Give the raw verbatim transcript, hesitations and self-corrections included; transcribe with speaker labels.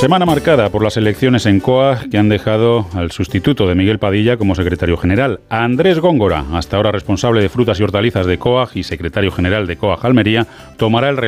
Speaker 1: Semana marcada por las elecciones en COAG que han dejado al sustituto de Miguel Padilla como secretario general. A Andrés Góngora, hasta ahora responsable de frutas y hortalizas de COAG y secretario general de COAG Almería, tomará el